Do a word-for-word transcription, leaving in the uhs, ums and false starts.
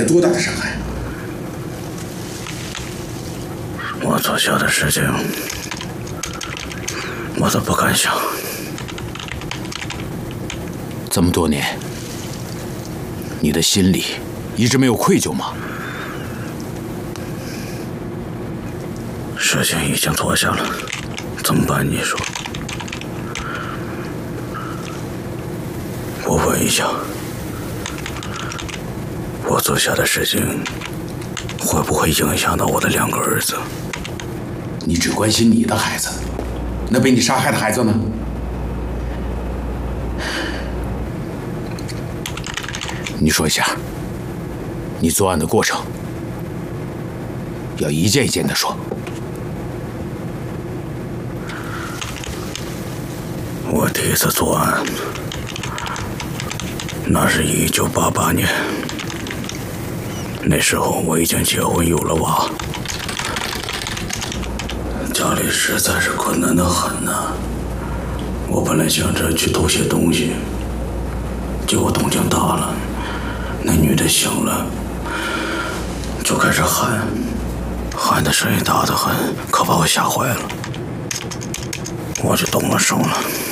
来多大的伤害？ 我做下的事情，我都不敢想。 这么多年，你的心里一直没有愧疚吗？ 事情已经做下了，怎么办？你说？我问一下，我做下的事情会不会影响到我的两个儿子？ 你只关心你的孩子，那被你杀害的孩子呢？ 你说一下，你作案的过程，要一件一件的说。 我第一次作案，那是一九八八年，那时候我已经结婚有了娃，家里实在是困难的很呐。我本来想着去偷些东西，结果动静大了，那女的醒了，就开始喊，喊的声音大得很，可把我吓坏了，我就动了手了。